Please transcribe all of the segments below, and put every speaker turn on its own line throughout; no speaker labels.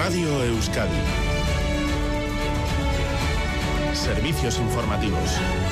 Radio Euskadi. Servicios informativos.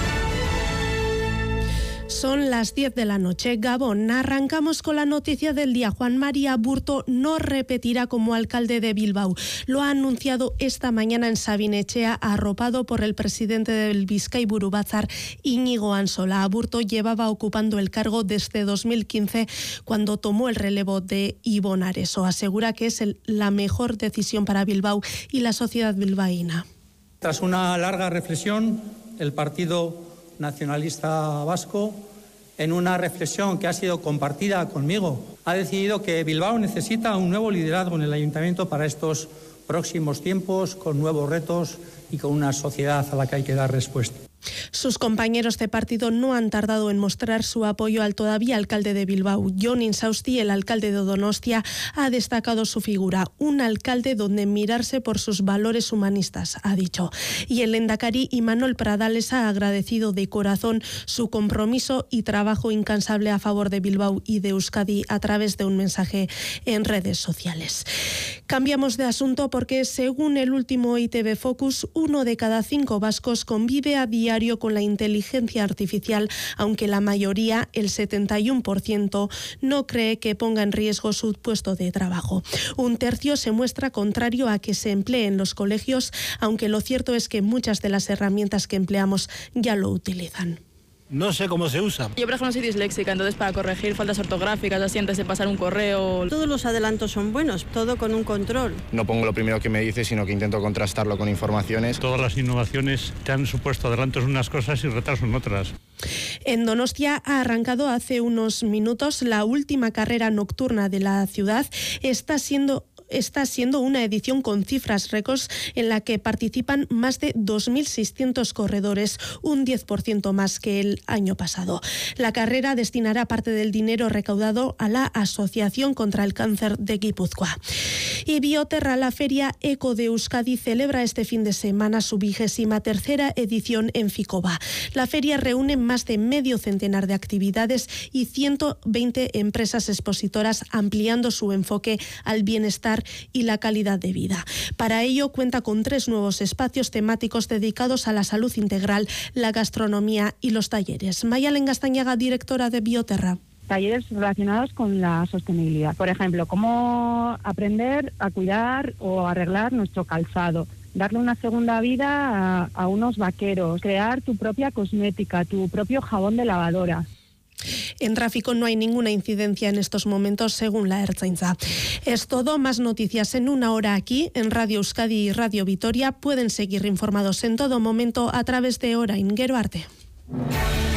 Son las 10 de la noche. Gabón, arrancamos con la noticia del día. Juan María Aburto no repetirá como alcalde de Bilbao. Lo ha anunciado esta mañana en Sabinetxea, arropado por el presidente del Bizkaiburu Batzar, Íñigo Ansola. Aburto llevaba ocupando el cargo desde 2015, cuando tomó el relevo de Ibon Areso. Asegura que es la mejor decisión para Bilbao y la sociedad bilbaína.
Tras una larga reflexión, el Partido Nacionalista Vasco, en una reflexión que ha sido compartida conmigo, ha decidido que Bilbao necesita un nuevo liderazgo en el ayuntamiento para estos próximos tiempos, con nuevos retos y con una sociedad a la que hay que dar respuesta.
Sus compañeros de partido no han tardado en mostrar su apoyo al todavía alcalde de Bilbao. Jon Insausti, el alcalde de Donostia, ha destacado su figura, un alcalde donde mirarse por sus valores humanistas, ha dicho. Y el lehendakari Imanol Pradales ha agradecido de corazón su compromiso y trabajo incansable a favor de Bilbao y de Euskadi a través de un mensaje en redes sociales. Cambiamos de asunto porque, según el último ITV Focus, 1 de cada 5 vascos convive a diario con la inteligencia artificial, aunque la mayoría, el 71%, no cree que ponga en riesgo su puesto de trabajo. Un tercio se muestra contrario a que se emplee en los colegios, aunque lo cierto es que muchas de las herramientas que empleamos ya lo utilizan.
No sé cómo se usa.
Yo, por ejemplo, soy disléxica, entonces para corregir faltas ortográficas, así antes de pasar un correo.
Todos los adelantos son buenos, todo con un control.
No pongo lo primero que me dice, sino que intento contrastarlo con informaciones.
Todas las innovaciones te han supuesto adelantos en unas cosas y retrasos en otras.
En Donostia ha arrancado hace unos minutos la última carrera nocturna de la ciudad. Está siendo una edición con cifras récords en la que participan más de 2.600 corredores, un 10% más que el año pasado. La carrera destinará parte del dinero recaudado a la Asociación contra el Cáncer de Guipúzcoa. Y Bioterra, la feria Eco de Euskadi, celebra este fin de semana su 23ª edición en Ficoba. La feria reúne más de medio centenar de actividades y 120 empresas expositoras, ampliando su enfoque al bienestar y la calidad de vida. Para ello cuenta con 3 nuevos espacios temáticos dedicados a la salud integral, la gastronomía y los talleres. Mayalen Gastañaga, directora de Bioterra.
Talleres relacionados con la sostenibilidad. Por ejemplo, cómo aprender a cuidar o arreglar nuestro calzado, darle una segunda vida a unos vaqueros, crear tu propia cosmética, tu propio jabón de lavadora.
En tráfico no hay ninguna incidencia en estos momentos, según la Ertzaintza. Es todo. Más noticias en una hora aquí, en Radio Euskadi y Radio Vitoria. Pueden seguir informados en todo momento a través de Orain. Gero arte.